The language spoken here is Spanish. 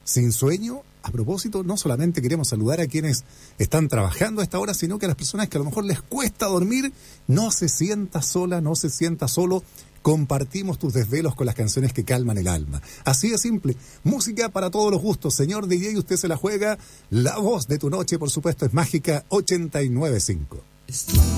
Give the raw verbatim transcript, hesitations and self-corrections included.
sin sueño. A propósito, no solamente queremos saludar a quienes están trabajando a esta hora, sino que a las personas que a lo mejor les cuesta dormir, no se sienta sola, no se sienta solo. Compartimos tus desvelos con las canciones que calman el alma. Así de simple. Música para todos los gustos. Señor D J, usted se la juega. La voz de tu noche, por supuesto, es Mágica ochenta y nueve punto cinco.